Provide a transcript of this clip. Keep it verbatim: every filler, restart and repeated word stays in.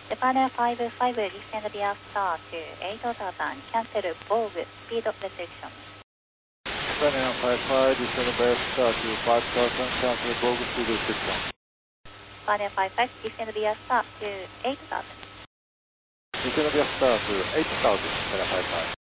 Departure five five, descend via star to eight thousand, cancel Vogue, speed restriction. Departure five five, descend via star to five thousand, cancel Vogue, speed restriction. Departure five five, descend via star to eight thousand. Descend via star to eight thousand, Departure five five.